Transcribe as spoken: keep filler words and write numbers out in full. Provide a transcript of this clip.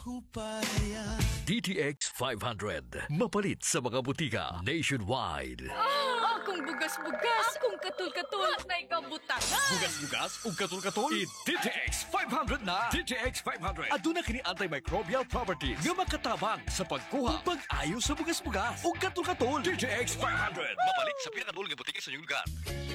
hupaya. D T X five hundred. Mapalit sa mga butika nationwide. Ah, akong bugas-bugas, akong katul-katul, na ikabutangan. Bugas-bugas ug katul-katul. I-D T X five hundred na. D T X five hundred. Aduna kini antimicrobial properties nga makatabang sa pagkuha ug pag-ayo sa bugas-bugas ug katul-katul. D T X five hundred. Mapalit sa pinakadulong nga butika sa inyong lugar.